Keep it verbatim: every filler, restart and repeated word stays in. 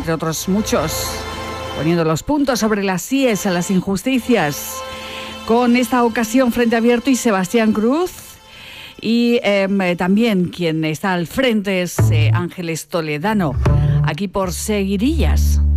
entre otros muchos, poniendo los puntos sobre las íes a las injusticias. Con esta ocasión Frente Abierto y Sebastián Cruz. Y eh, también quien está al frente es eh, Ángeles Toledano, aquí por Seguirillas.